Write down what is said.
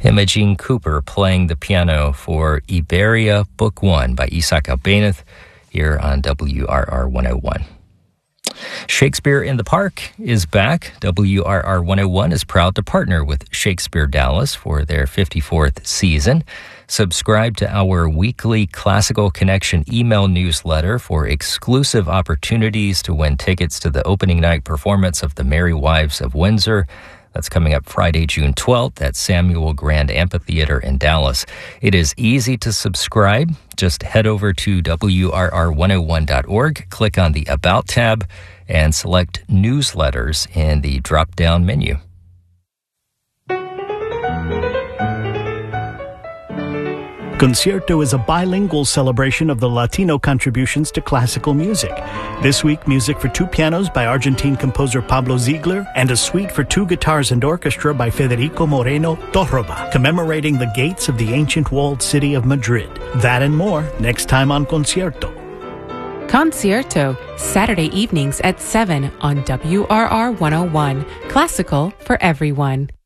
Imogen Cooper playing the piano for Iberia Book 1 by Isaac Albéniz here on WRR 101. Shakespeare in the Park is back. WRR 101 is proud to partner with Shakespeare Dallas for their 54th season. Subscribe to our weekly Classical Connection email newsletter for exclusive opportunities to win tickets to the opening night performance of The Merry Wives of Windsor. That's coming up Friday, June 12th at Samuel Grand Amphitheater in Dallas. It is easy to subscribe. Just head over to WRR101.org, click on the About tab, and select Newsletters in the drop-down menu. Concierto is a bilingual celebration of the Latino contributions to classical music. This week, music for two pianos by Argentine composer Pablo Ziegler and a suite for two guitars and orchestra by Federico Moreno Torroba, commemorating the gates of the ancient walled city of Madrid. That and more next time on Concierto. Concierto, Saturday evenings at 7 on WRR 101. Classical for everyone.